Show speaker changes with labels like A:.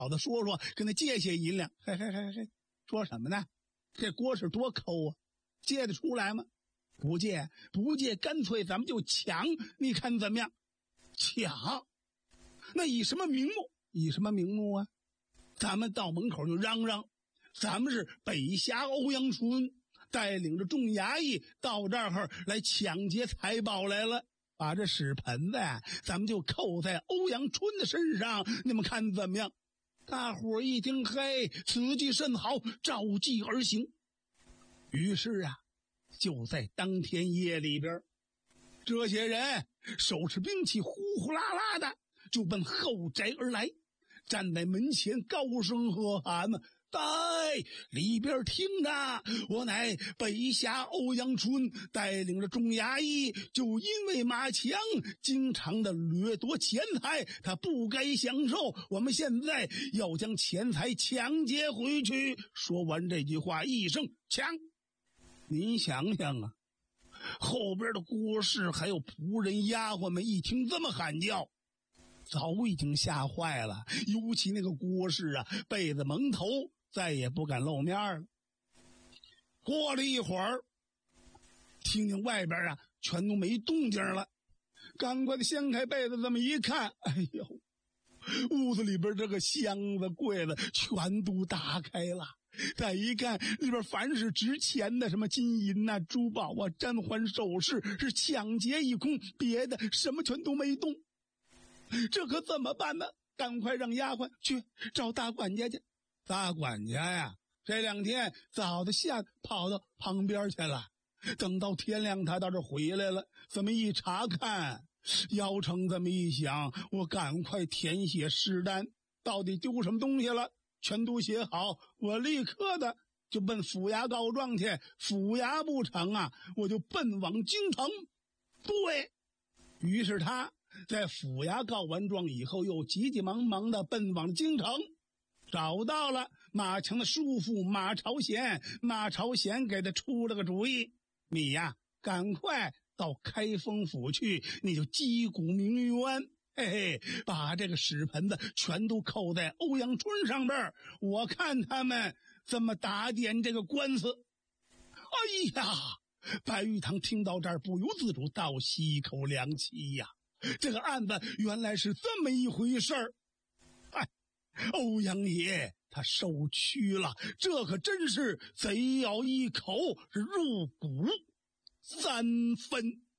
A: 好的说说，跟他借些银两。嘿，说什么呢？这锅是多抠啊，借得出来吗？不借，干脆咱们就抢，你看怎么样？抢？那以什么名目啊？咱们到门口就嚷嚷，咱们是北峡欧阳春带领着众衙役到这儿来抢劫财宝来了，把这屎盆子呀，咱们就扣在欧阳春的身上，你们看怎么样？大伙一听，嘿，此计甚好，照计而行。于是啊，就在当天夜里边，这些人手持兵器，呼呼啦啦的就奔后宅而来，站在门前高声喝喊呢：“待里边听着，我乃北峡欧阳春，带领着众衙役，就因为马强经常的掠夺钱财，他不该享受，我们现在要将钱财抢劫回去。”说完这句话，一声抢。您想想啊，后边的郭氏还有仆人丫鬟们一听这么喊叫，早已经吓坏了。尤其那个郭氏啊，被子蒙头，再也不敢露面了。过了一会儿，听见外边啊全都没动静了，赶快的掀开被子，这么一看，哎呦，屋子里边这个箱子柜子全都打开了。再一看，里边凡是值钱的，什么金银啊、珠宝啊、簪环首饰，是抢劫一空，别的什么全都没动。这可怎么办呢？赶快让丫鬟去找大管家去。大管家呀，这两天早的跑到旁边去了，等到天亮他到这回来了，这么一查看，姚成这么一想，我赶快填写尸单，到底丢什么东西了，全都写好，我立刻的就奔府衙告状去。府衙不成啊，我就奔往京城。对，于是他在府衙告完状以后，又急急忙忙的奔往京城，找到了马强的叔父马朝贤。马朝贤给他出了个主意，你呀，赶快到开封府去，你就击鼓鸣冤，嘿嘿，把这个屎盆子全都扣在欧阳春上边，我看他们怎么打点这个官司。哎呀，白玉堂听到这儿，不由自主倒吸一口凉气呀。这个案子原来是这么一回事儿。哎，欧阳爷他受屈了，这可真是贼咬一口，是入骨3分。